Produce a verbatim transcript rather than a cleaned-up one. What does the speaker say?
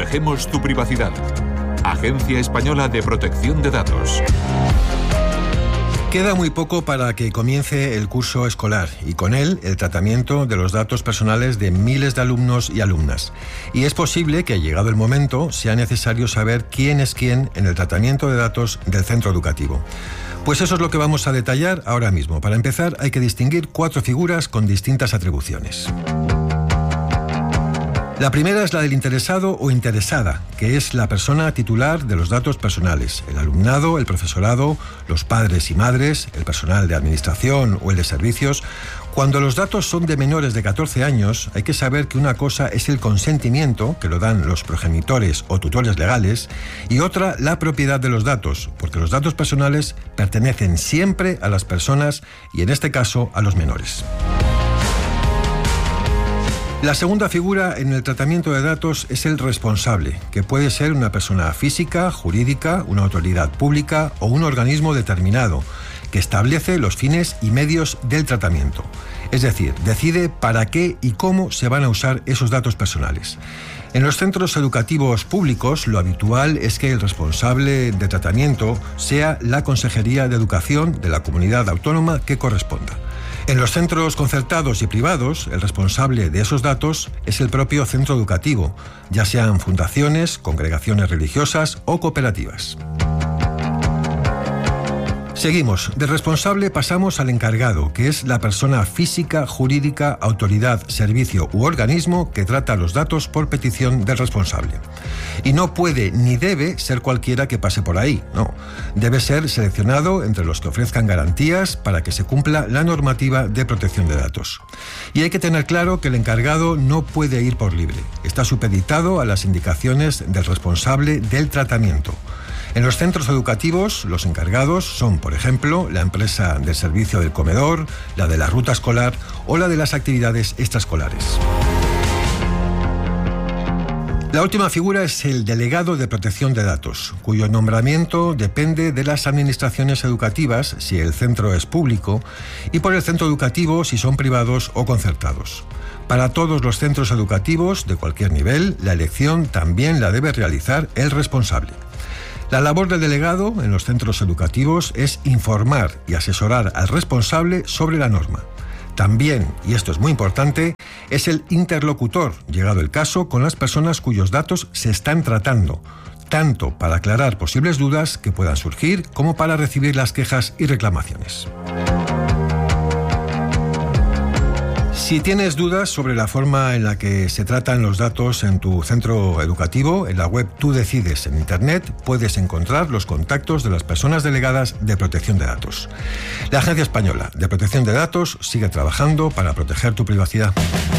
Protegemos tu privacidad. Agencia Española de Protección de Datos. Queda muy poco para que comience el curso escolar y con él el tratamiento de los datos personales de miles de alumnos y alumnas. Y es posible que, llegado el momento, sea necesario saber quién es quién en el tratamiento de datos del centro educativo. Pues eso es lo que vamos a detallar ahora mismo. Para empezar, hay que distinguir cuatro figuras con distintas atribuciones. La primera es la del interesado o interesada, que es la persona titular de los datos personales, el alumnado, el profesorado, los padres y madres, el personal de administración o el de servicios. Cuando los datos son de menores de catorce años, hay que saber que una cosa es el consentimiento, que lo dan los progenitores o tutores legales, y otra la propiedad de los datos, porque los datos personales pertenecen siempre a las personas y en este caso a los menores. La segunda figura en el tratamiento de datos es el responsable, que puede ser una persona física, jurídica, una autoridad pública o un organismo determinado, que establece los fines y medios del tratamiento. Es decir, decide para qué y cómo se van a usar esos datos personales. En los centros educativos públicos, lo habitual es que el responsable de tratamiento sea la Consejería de Educación de la comunidad autónoma que corresponda. En los centros concertados y privados, el responsable de esos datos es el propio centro educativo, ya sean fundaciones, congregaciones religiosas o cooperativas. Seguimos. Del responsable pasamos al encargado, que es la persona física, jurídica, autoridad, servicio u organismo que trata los datos por petición del responsable. Y no puede ni debe ser cualquiera que pase por ahí, no. Debe ser seleccionado entre los que ofrezcan garantías para que se cumpla la normativa de protección de datos. Y hay que tener claro que el encargado no puede ir por libre. Está supeditado a las indicaciones del responsable del tratamiento. En los centros educativos, los encargados son, por ejemplo, la empresa del servicio del comedor, la de la ruta escolar o la de las actividades extraescolares. La última figura es el delegado de protección de datos, cuyo nombramiento depende de las administraciones educativas, si el centro es público, y por el centro educativo, si son privados o concertados. Para todos los centros educativos, de cualquier nivel, la elección también la debe realizar el responsable. La labor del delegado en los centros educativos es informar y asesorar al responsable sobre la norma. También, y esto es muy importante, es el interlocutor, llegado el caso, con las personas cuyos datos se están tratando, tanto para aclarar posibles dudas que puedan surgir como para recibir las quejas y reclamaciones. Si tienes dudas sobre la forma en la que se tratan los datos en tu centro educativo, en la web Tú Decides en Internet puedes encontrar los contactos de las personas delegadas de protección de datos. La Agencia Española de Protección de Datos sigue trabajando para proteger tu privacidad.